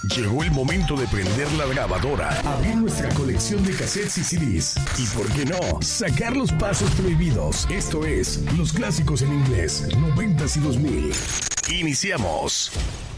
Llegó el momento de prender la grabadora, abrir nuestra colección de cassettes y CDs y, ¿por qué no?, sacar los pasos prohibidos. Esto es Los Clásicos en Inglés, 90s y 2000. Iniciamos.